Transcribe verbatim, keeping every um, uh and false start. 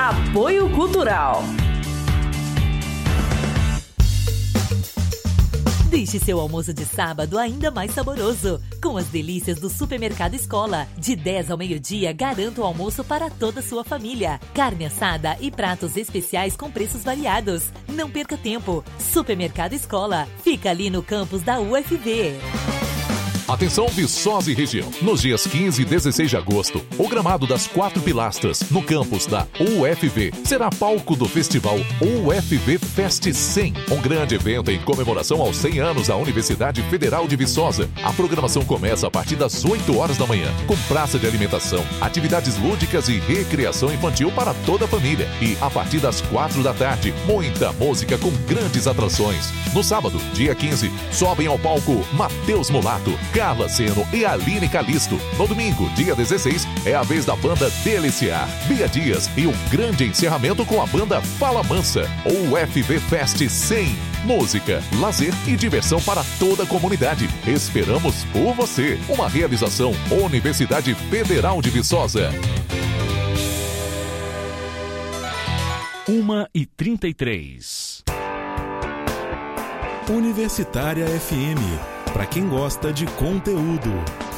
Apoio Cultural. Deixe seu almoço de sábado ainda mais saboroso, com as delícias do Supermercado Escola. De dez ao meio-dia, garanta o almoço para toda a sua família. Carne assada e pratos especiais com preços variados. Não perca tempo. Supermercado Escola. Fica ali no campus da U F V. Atenção Viçosa e região. Nos dias quinze e dezesseis de agosto, o gramado das Quatro Pilastras, no campus da U F V, será palco do festival U F V Fest cem, um grande evento em comemoração aos cem anos da Universidade Federal de Viçosa. A programação começa a partir das oito horas da manhã, com praça de alimentação, atividades lúdicas e recreação infantil para toda a família. E a partir das quatro da tarde, muita música com grandes atrações. No sábado, dia quinze, sobem ao palco Matheus Mulato, Carla Seno e Aline Calisto. No domingo, dia dezesseis, é a vez da banda Deliciar, Bia Dias e o grande encerramento com a banda Fala Mansa. O U F V Fest cem. Música, lazer e diversão para toda a comunidade. Esperamos por você. Uma realização Universidade Federal de Viçosa. uma e trinta e três. Universitária F M. Para quem gosta de conteúdo.